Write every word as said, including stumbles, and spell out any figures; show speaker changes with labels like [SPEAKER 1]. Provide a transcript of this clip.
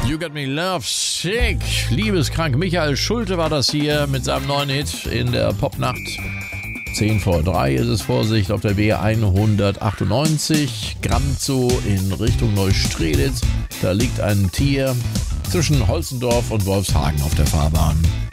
[SPEAKER 1] You Got Me Love Sick. Liebeskrank. Michael Schulte war das hier mit seinem neuen Hit in der Popnacht. zehn vor drei ist es, Vorsicht, auf der B hundertachtundneunzig. Granzow in Richtung Neustrelitz. Da liegt ein Tier zwischen Holzendorf und Wolfshagen auf der Fahrbahn.